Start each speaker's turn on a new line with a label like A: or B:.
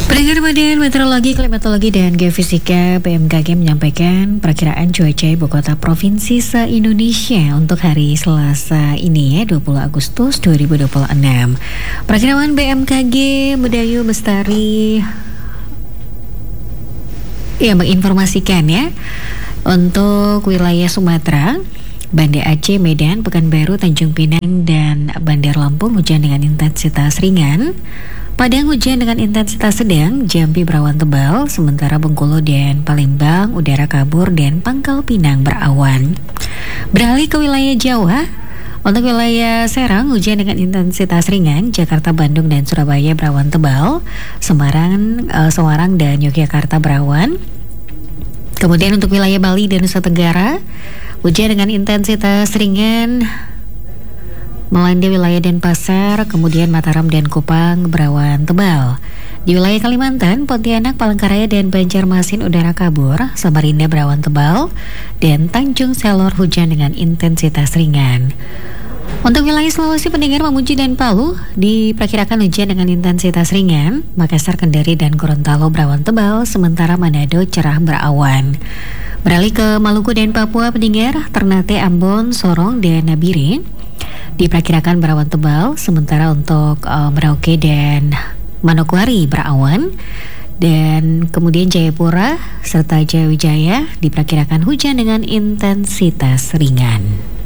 A: Pendengar Badan Meteorologi, Klimatologi, dan Geofisika BMKG menyampaikan perakiraan cuaca ibu kota provinsi se-Indonesia untuk hari Selasa ini 20 Agustus 2026. Perakiraan BMKG Medayu Bestari menginformasikan untuk wilayah Sumatera, Banda Aceh, Medan, Pekanbaru, Tanjung Pinang, dan Bandar Lampung hujan dengan intensitas ringan. Padang hujan dengan intensitas sedang, Jambi berawan tebal, sementara Bengkulu dan Palembang udara kabur dan Pangkal Pinang berawan. Beralih ke wilayah Jawa, untuk wilayah Serang hujan dengan intensitas ringan, Jakarta, Bandung, dan Surabaya berawan tebal, Semarang dan Yogyakarta berawan. Kemudian untuk wilayah Bali dan Nusa Tenggara, hujan dengan intensitas ringan melanda wilayah Denpasar, kemudian Mataram dan Kupang berawan tebal. Di wilayah Kalimantan, Pontianak, Palangkaraya, dan Banjarmasin udara kabur, Samarinda berawan tebal, dan Tanjung Selor hujan dengan intensitas ringan. Untuk wilayah Sulawesi, pendengar Mamuju dan Palu diperkirakan hujan dengan intensitas ringan. Makassar, Kendari, dan Gorontalo berawan tebal, sementara Manado cerah berawan. Beralih ke Maluku dan Papua, pendengar Ternate, Ambon, Sorong, dan Nabire diperkirakan berawan tebal, sementara untuk Merauke dan Manokwari berawan, dan kemudian Jayapura serta Jayawijaya diperkirakan hujan dengan intensitas ringan.